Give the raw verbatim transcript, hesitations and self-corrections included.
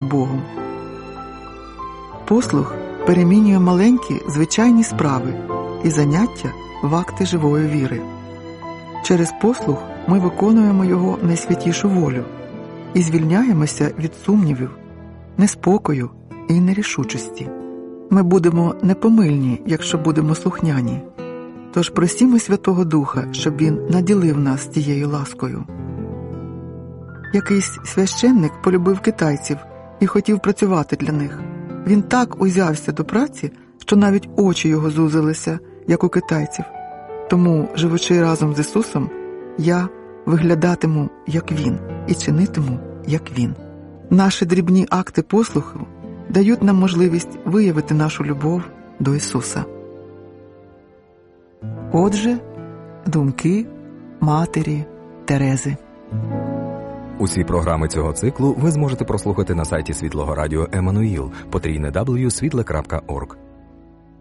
Богом. Послух перемінює маленькі звичайні справи і заняття в акти живої віри. Через послух ми виконуємо Його найсвятішу волю і звільняємося від сумнівів, неспокою і нерішучості. Ми будемо непомильні, якщо будемо слухняні. Тож просімо Святого Духа, щоб Він наділив нас тією ласкою. Якийсь священник полюбив китайців і хотів працювати для них. Він так узявся до праці, що навіть очі його зузилися, як у китайців. Тому, живучи разом з Ісусом, я виглядатиму, як Він, і чинитиму, як Він. Наші дрібні акти послуху дають нам можливість виявити нашу любов до Ісуса. Отже, думки матері Терези. Усі програми цього циклу ви зможете прослухати на сайті Світлого Радіо Еммануїл, потрійне дабл ю крапка світле крапка орг.